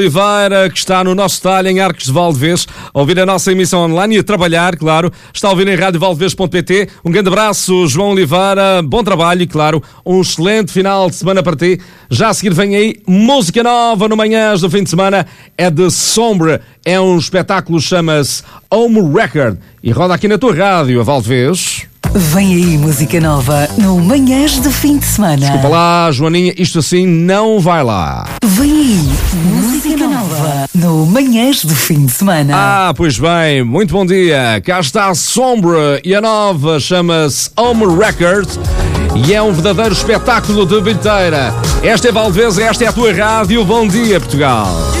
Oliveira, que está no nosso talho em Arcos de Valdevez, a ouvir a nossa emissão online e a trabalhar, claro, está a ouvir em radiovaldevez.pt. Um grande abraço, João Oliveira, bom trabalho e, claro, um excelente final de semana para ti. Já a seguir vem aí música nova no Manhãs do fim de semana, é de Sombra, é um espetáculo, chama-se Home Record e roda aqui na tua rádio, a Valdevez. Vem aí música nova no Manhãs de fim de semana. Desculpa lá, Joaninha, isto assim não vai lá. Vem aí música nova no Manhãs de fim de semana. Ah, pois bem, muito bom dia. Cá está a Sombra e a nova chama-se Home Records e é um verdadeiro espetáculo de bilheteira. Esta é Valdevez, esta é a tua rádio. Bom dia, Portugal.